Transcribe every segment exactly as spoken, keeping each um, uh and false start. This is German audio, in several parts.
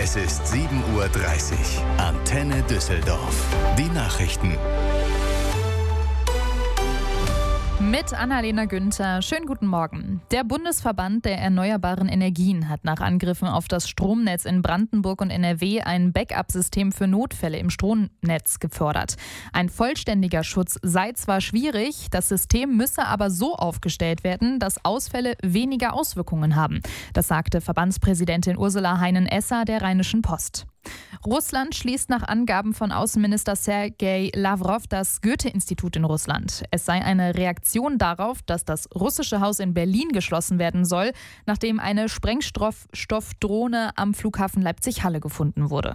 Es ist sieben Uhr dreißig. Antenne Düsseldorf. Die Nachrichten. Mit Annalena Günther. Schönen guten Morgen. Der Bundesverband der erneuerbaren Energien hat nach Angriffen auf das Stromnetz in Brandenburg und N R W ein Backup-System für Notfälle im Stromnetz gefordert. Ein vollständiger Schutz sei zwar schwierig, das System müsse aber so aufgestellt werden, dass Ausfälle weniger Auswirkungen haben. Das sagte Verbandspräsidentin Ursula Heinen-Esser der Rheinischen Post. Russland schließt nach Angaben von Außenminister Sergei Lavrov das Goethe-Institut in Russland. Es sei eine Reaktion darauf, dass das russische Haus in Berlin geschlossen werden soll, nachdem eine Sprengstoffdrohne am Flughafen Leipzig-Halle gefunden wurde.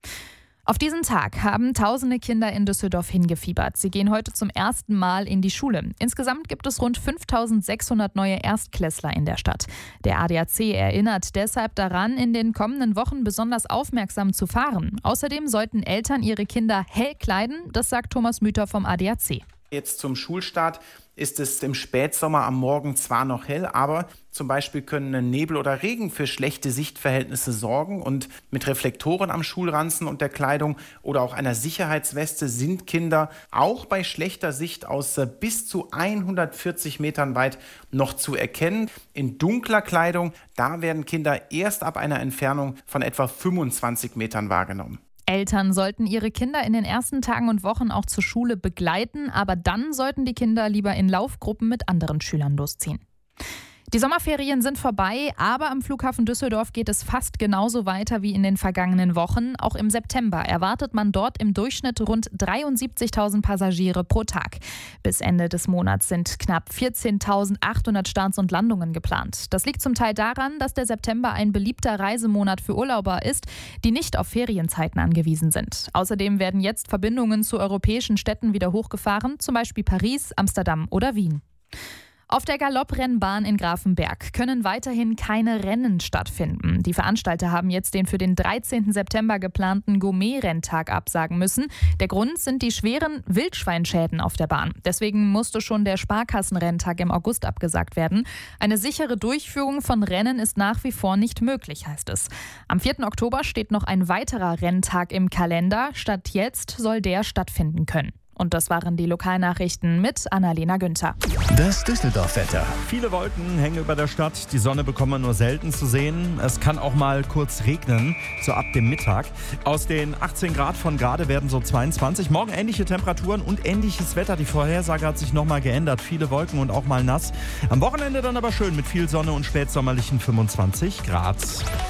Auf diesen Tag haben tausende Kinder in Düsseldorf hingefiebert. Sie gehen heute zum ersten Mal in die Schule. Insgesamt gibt es rund fünftausendsechshundert neue Erstklässler in der Stadt. Der A D A C erinnert deshalb daran, in den kommenden Wochen besonders aufmerksam zu fahren. Außerdem sollten Eltern ihre Kinder hell kleiden, das sagt Thomas Müther vom A D A C. Jetzt zum Schulstart ist es im Spätsommer am Morgen zwar noch hell, aber zum Beispiel können Nebel oder Regen für schlechte Sichtverhältnisse sorgen. Und mit Reflektoren am Schulranzen und der Kleidung oder auch einer Sicherheitsweste sind Kinder auch bei schlechter Sicht aus bis zu hundertvierzig Metern weit noch zu erkennen. In dunkler Kleidung, da werden Kinder erst ab einer Entfernung von etwa fünfundzwanzig Metern wahrgenommen. Eltern sollten ihre Kinder in den ersten Tagen und Wochen auch zur Schule begleiten, aber dann sollten die Kinder lieber in Laufgruppen mit anderen Schülern losziehen. Die Sommerferien sind vorbei, aber am Flughafen Düsseldorf geht es fast genauso weiter wie in den vergangenen Wochen. Auch im September erwartet man dort im Durchschnitt rund dreiundsiebzigtausend Passagiere pro Tag. Bis Ende des Monats sind knapp vierzehntausendachthundert Starts und Landungen geplant. Das liegt zum Teil daran, dass der September ein beliebter Reisemonat für Urlauber ist, die nicht auf Ferienzeiten angewiesen sind. Außerdem werden jetzt Verbindungen zu europäischen Städten wieder hochgefahren, zum Beispiel Paris, Amsterdam oder Wien. Auf der Galopprennbahn in Grafenberg können weiterhin keine Rennen stattfinden. Die Veranstalter haben jetzt den für den dreizehnten September geplanten Gourmet-Renntag absagen müssen. Der Grund sind die schweren Wildschweinschäden auf der Bahn. Deswegen musste schon der Sparkassenrenntag im August abgesagt werden. Eine sichere Durchführung von Rennen ist nach wie vor nicht möglich, heißt es. Am vierten Oktober steht noch ein weiterer Renntag im Kalender. Statt jetzt soll der stattfinden können. Und das waren die Lokalnachrichten mit Annalena Günther. Das Düsseldorf-Wetter. Viele Wolken hängen über der Stadt. Die Sonne bekommt man nur selten zu sehen. Es kann auch mal kurz regnen, so ab dem Mittag. Aus den achtzehn Grad von gerade werden so zweiundzwanzig. Morgen ähnliche Temperaturen und ähnliches Wetter. Die Vorhersage hat sich nochmal geändert. Viele Wolken und auch mal nass. Am Wochenende dann aber schön mit viel Sonne und spätsommerlichen fünfundzwanzig Grad.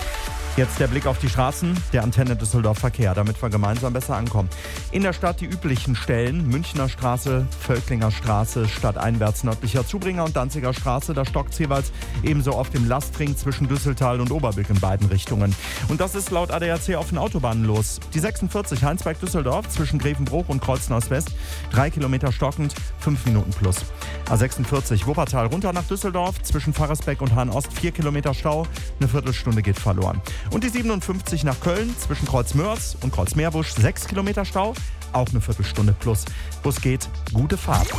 Jetzt der Blick auf die Straßen der Antenne Düsseldorf Verkehr, damit wir gemeinsam besser ankommen. In der Stadt die üblichen Stellen: Münchner Straße, Völklinger Straße, stadteinwärts nördlicher Zubringer und Danziger Straße. Da stockt jeweils ebenso auf dem Lastring zwischen Düsseltal und Oberbilk in beiden Richtungen. Und das ist laut A D A C auf den Autobahnen los. Die sechsundvierzig Heinsberg-Düsseldorf zwischen Grevenbruch und Kreuznach West, drei Kilometer stockend, fünf Minuten plus. A sechsundvierzig Wuppertal runter nach Düsseldorf zwischen Pfarrersbeck und Hahn-Ost, vier Kilometer Stau, eine Viertelstunde geht verloren. Und die siebenundfünfzig nach Köln zwischen Kreuzmörs und Kreuzmeerbusch, sechs Kilometer Stau, auch eine Viertelstunde plus. Bus geht, gute Fahrt.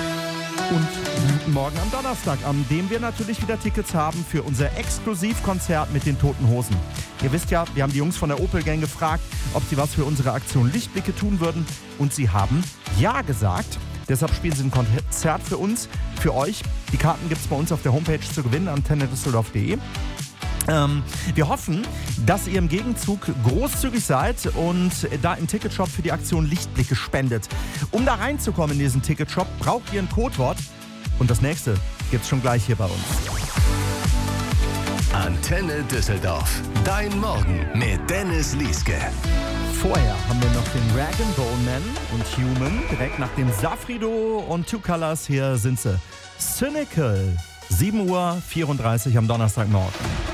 Und guten Morgen am Donnerstag, an dem wir natürlich wieder Tickets haben für unser Exklusivkonzert mit den Toten Hosen. Ihr wisst ja, wir haben die Jungs von der Opel Gang gefragt, ob sie was für unsere Aktion Lichtblicke tun würden. Und sie haben ja gesagt. Deshalb spielen sie ein Konzert für uns, für euch. Die Karten gibt es bei uns auf der Homepage zu gewinnen, antenne düsseldorf punkt de. Ähm, wir hoffen, dass ihr im Gegenzug großzügig seid und da im Ticketshop für die Aktion Lichtblicke spendet. Um da reinzukommen in diesen Ticketshop, braucht ihr ein Codewort. Und das nächste gibt's schon gleich hier bei uns. Antenne Düsseldorf. Dein Morgen mit Dennis Lieske. Vorher haben wir noch den Rag and Bone Man und Human. Direkt nach dem Safrido und Two Colors hier sind sie. Cynical. sieben Uhr vierunddreißig am Donnerstagmorgen.